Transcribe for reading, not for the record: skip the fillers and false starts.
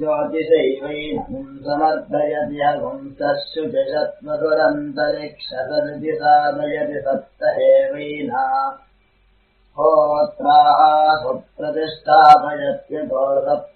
ज्योतिषैवैनम् समर्पयति हंसः शुचिषत्मधुरन्तरिक्षसदिति साधयति सप्त एवैना होत्राः सुप्रतिष्ठापयत्यतो